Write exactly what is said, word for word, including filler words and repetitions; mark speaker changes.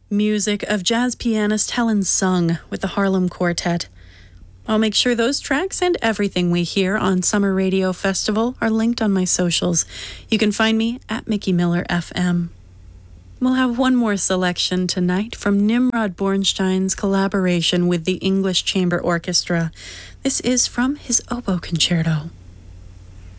Speaker 1: Music of jazz pianist Helen Sung with the Harlem Quartet. I'll make sure those tracks and everything we hear on Summer Radio Festival are linked on my socials. You can find me at Mickey Miller F M. We'll have one more selection tonight from Nimrod Bornstein's collaboration with the English Chamber Orchestra. This is from his oboe concerto.